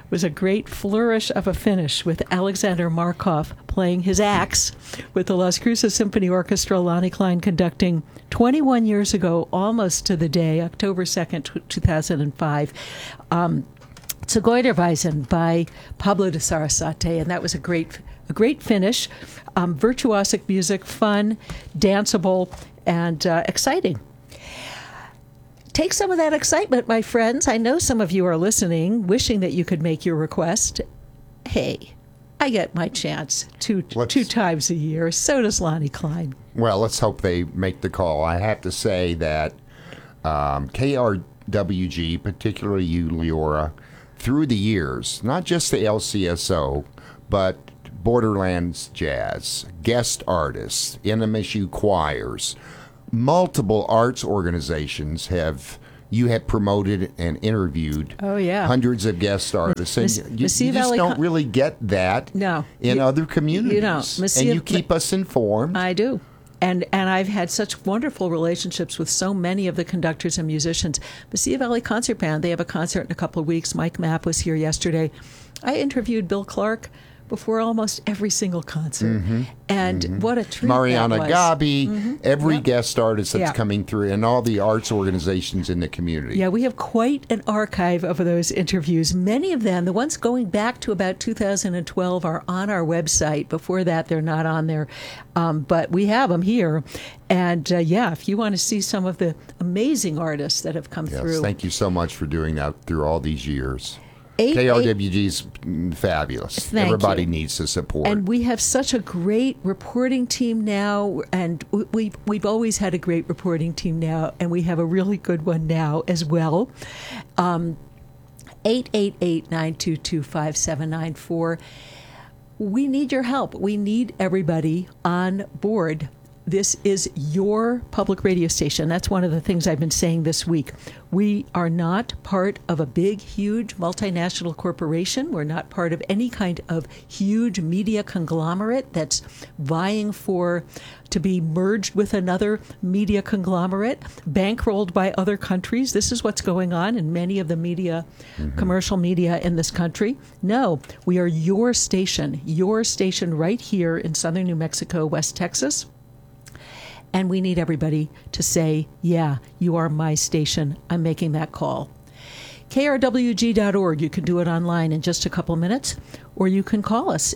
was a great flourish of a finish with Alexander Markov playing his axe with the Las Cruces Symphony Orchestra, Lonnie Klein conducting 21 years ago, almost to the day, October 2nd, 2005. Zigeunerweisen by Pablo de Sarasate, and that was a great finish. Virtuosic music, fun, danceable, and exciting. Take some of that excitement, my friends. I know some of you are listening, wishing that you could make your request. Hey, I get my chance two times a year. So does Lonnie Klein. Well, let's hope they make the call. I have to say that KRWG, particularly you, Leora, through the years, not just the LCSO, but Borderlands Jazz, guest artists, NMSU choirs, multiple arts organizations you have promoted and interviewed hundreds of guest artists. And you just don't really get that in other communities. You know, and you keep us informed. I do. And I've had such wonderful relationships with so many of the conductors and musicians. Mesilla Valley Concert Band, they have a concert in a couple of weeks. Mike Mapp was here yesterday. I interviewed Bill Clark before almost every single concert. And what a treat Mariana that was. Gabi, every guest artist that's coming through, and all the arts organizations in the community. Yeah, we have quite an archive of those interviews. Many of them, the ones going back to about 2012, are on our website. Before that, they're not on there. But we have them here. And if you want to see some of the amazing artists that have come through. Thank you so much for doing that through all these years. KRWG's fabulous. Everybody needs to support. And we have such a great reporting team now, and we've always had a great reporting team now, and we have a really good one now as well. 888-922-5794. We need your help. We need everybody on board. This is your public radio station. That's one of the things I've been saying this week. We are not part of a big, huge multinational corporation. We're not part of any kind of huge media conglomerate that's vying to be merged with another media conglomerate, bankrolled by other countries. This is what's going on in many of the media, commercial media in this country. No, we are your station right here in southern New Mexico, West Texas. And we need everybody to say, yeah, you are my station. I'm making that call. KRWG.org. You can do it online in just a couple minutes, or you can call us.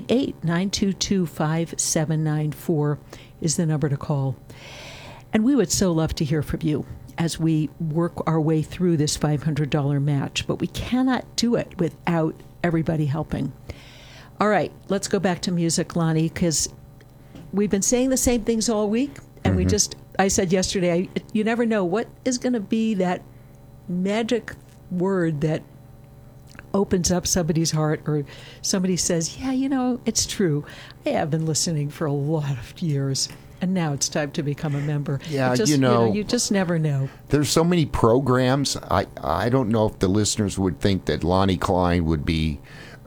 888-922-5794 is the number to call. And we would so love to hear from you as we work our way through this $500 match, but we cannot do it without everybody helping. All right, let's go back to music, Lonnie, because we've been saying the same things all week, and I said yesterday, you never know what is going to be that magic word that opens up somebody's heart, or somebody says, yeah, you know, it's true. I have been listening for a lot of years, and now it's time to become a member. Yeah, you just never know. There's so many programs. I don't know if the listeners would think that Lonnie Klein would be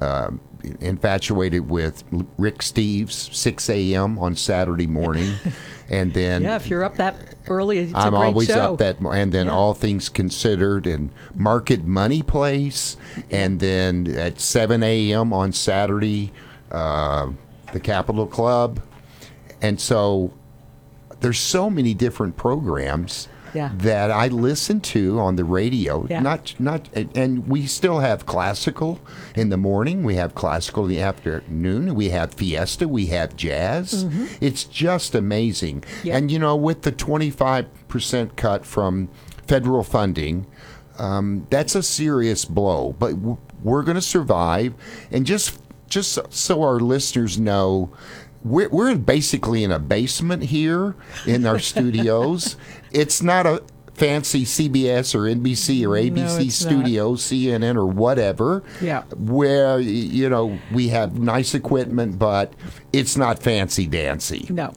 infatuated with Rick Steves, 6 a.m. on Saturday morning. And then if you're up that early, it's I'm a great always show. up that, and then All Things Considered and Market Money Place, and then at 7 a.m. on Saturday, the Capitol Club. And so there's so many different programs that I listen to on the radio. And we still have classical in the morning. We have classical in the afternoon. We have fiesta. We have jazz. It's just amazing. And, with the 25% cut from federal funding, that's a serious blow. But we're going to survive. And just so our listeners know, we're basically in a basement here in our studios. It's not a fancy CBS or NBC or ABC studio, CNN or whatever, where, we have nice equipment, but it's not fancy dancy. No.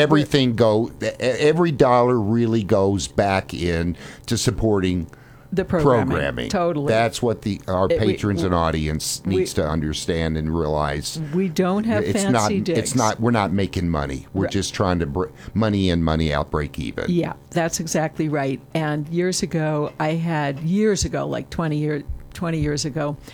Every dollar really goes back in to supporting the programming. Totally. That's what our patrons and audience needs to understand and realize. We don't have fancy digs. We're not making money. We're just trying to money in, money out, break even. Yeah, that's exactly right. And years ago, like 20 years ago,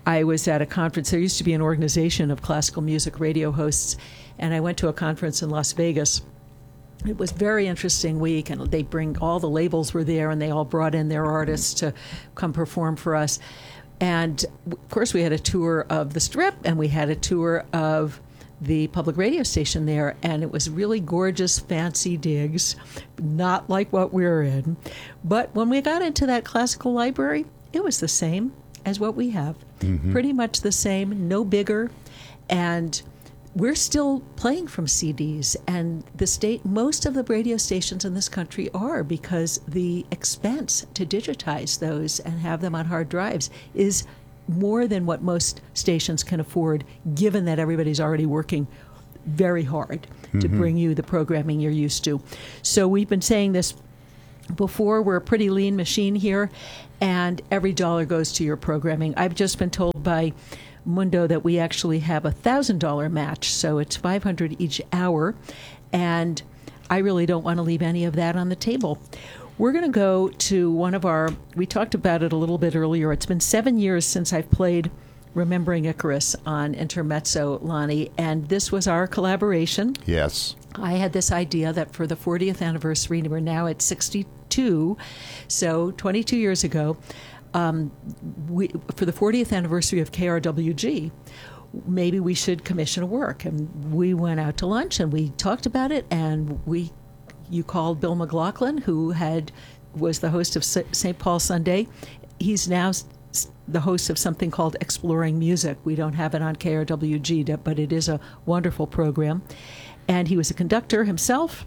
I was at a conference. There used to be an organization of classical music radio hosts, and I went to a conference in Las Vegas. It was a very interesting week, and they bring all the labels were there, and they all brought in their artists to come perform for us. And of course, we had a tour of the Strip, and we had a tour of the public radio station there, and it was really gorgeous, fancy digs, not like what we're in. But when we got into that classical library, it was the same as what we have. Pretty much the same, no bigger. And we're still playing from CDs, and most of the radio stations in this country are, because the expense to digitize those and have them on hard drives is more than what most stations can afford, given that everybody's already working very hard to bring you the programming you're used to. So we've been saying this before, we're a pretty lean machine here, and every dollar goes to your programming. I've just been told by Mundo that we actually have a $1,000 match, so it's $500 each hour, and I really don't want to leave any of that on the table. We're going to go to we talked about it a little bit earlier. It's been 7 years since I've played Remembering Icarus on Intermezzo, Lonnie, and this was our collaboration. Yes. I had this idea that for the 40th anniversary, we're now at 62, so 22 years ago, for the 40th anniversary of KRWG, maybe we should commission a work. And we went out to lunch and we talked about it, and you called Bill McLaughlin, who was the host of St. Paul Sunday. He's now the host of something called Exploring Music. We don't have it on KRWG, but it is a wonderful program. And he was a conductor himself,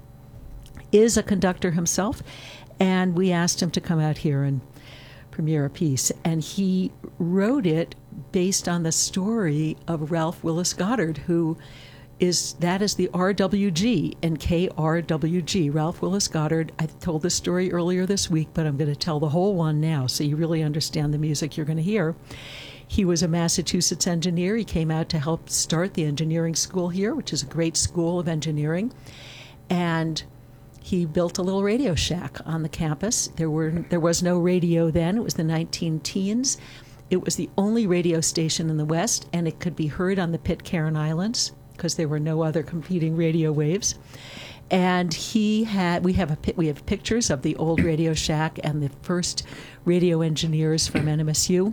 and we asked him to come out here and premiere a piece. And he wrote it based on the story of Ralph Willis Goddard, that is the RWG in KRWG. Ralph Willis Goddard. I told this story earlier this week, but I'm going to tell the whole one now so you really understand the music you're going to hear. He was a Massachusetts engineer. He came out to help start the engineering school here, which is a great school of engineering. And he built a little radio shack on the campus. There was no radio then. It was the 19-teens. It was the only radio station in the West, and it could be heard on the Pitcairn Islands, because there were no other competing radio waves. And we have pictures of the old Radio Shack and the first radio engineers from NMSU.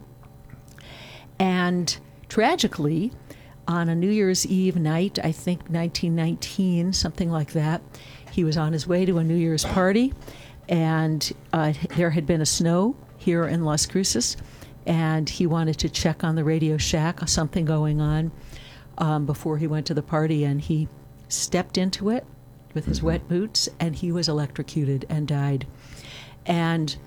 And tragically, on a New Year's Eve night, I think 1919, something like that, he was on his way to a New Year's party, and there had been a snow here in Las Cruces, and he wanted to check on the Radio Shack, something going on, before he went to the party, and he stepped into it with his wet boots, and he was electrocuted and died. And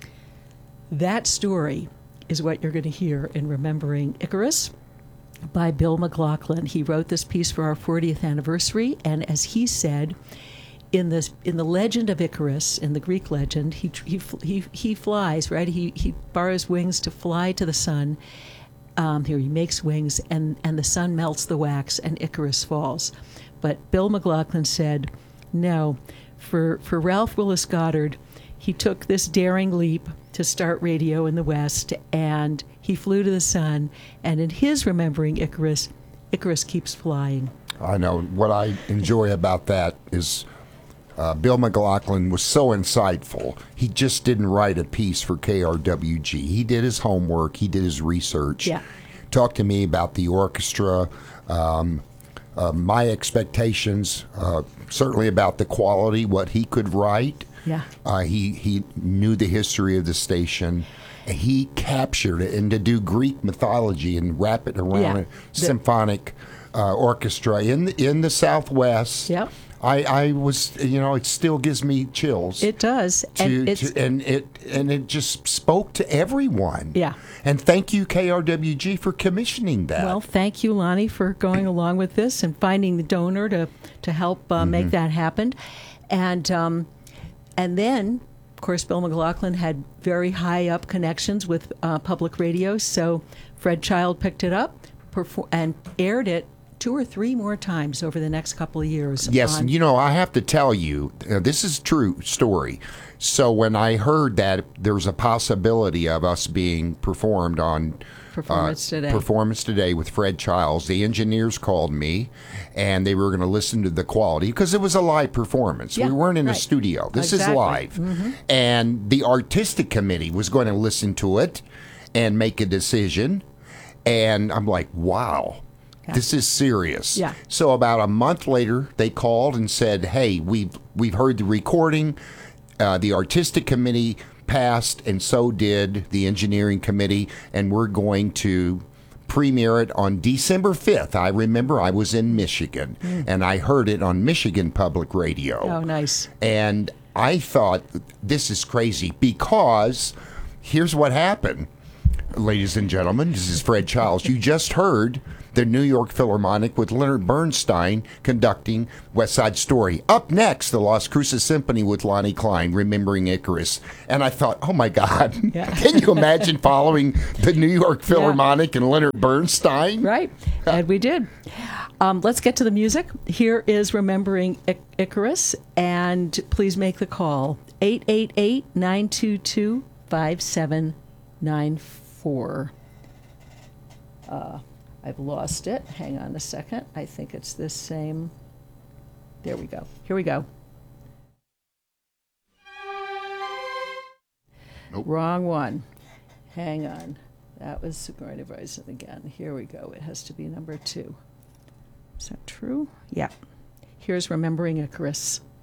that story is what you're going to hear in Remembering Icarus by Bill McLaughlin. He wrote this piece for our 40th anniversary, and as he said, in the legend of Icarus, in the Greek legend, he flies, right? He borrows wings to fly to the sun. Here he makes wings, and the sun melts the wax, and Icarus falls. But Bill McLaughlin said, no, for Ralph Willis Goddard, he took this daring leap to start radio in the West, and he flew to the sun, and in his Remembering Icarus, Icarus keeps flying. I know. What I enjoy about that is Bill McLaughlin was so insightful. He just didn't write a piece for KRWG. He did his homework. He did his research. Yeah. Talked to me about the orchestra, my expectations, certainly about the quality, what he could write. Yeah. He knew the history of the station. He captured it, and to do Greek mythology and wrap it around a symphonic orchestra in the Southwest. Yep. I was, it still gives me chills. It does, and it just spoke to everyone. Yeah. And thank you, KRWG, for commissioning that. Well, thank you, Lonnie, for going along with this and finding the donor to help make that happen. And then, of course, Bill McLaughlin had very high up connections with public radio, so Fred Child picked it up and aired it 2 or 3 more times over the next couple of years. Yes, and I have to tell you, this is true story. So when I heard that there's a possibility of us being performed on Performance Today with Fred Childs, the engineers called me, and they were going to listen to the quality because it was a live performance. Yeah, we weren't in a right. studio. This Exactly. is live. And the artistic committee was going to listen to it and make a decision. And I'm like, wow. Yeah. This is serious. Yeah. So about a month later, they called and said, "Hey, we've heard the recording. The artistic committee passed, and so did the engineering committee, and we're going to premiere it on December 5th." I remember I was in Michigan, and I heard it on Michigan Public Radio. Oh, nice. And I thought, this is crazy, because here's what happened. Ladies and gentlemen, this is Fred Childs. You just heard the New York Philharmonic with Leonard Bernstein conducting West Side Story. Up next, the Las Cruces Symphony with Lonnie Klein, Remembering Icarus. And I thought, oh my God, Yeah. Can you imagine following the New York Philharmonic and Leonard Bernstein? Right. And we did. Let's get to the music. Here is Remembering Icarus, and please make the call, 888-922-5794. I've lost it. Hang on a second. I think it's this same. There we go. Here we go. Nope. Wrong one. Hang on. That was Sigourney Weisen again. Here we go. It has to be number 2. Is that true? Yeah. Here's Remembering Icarus.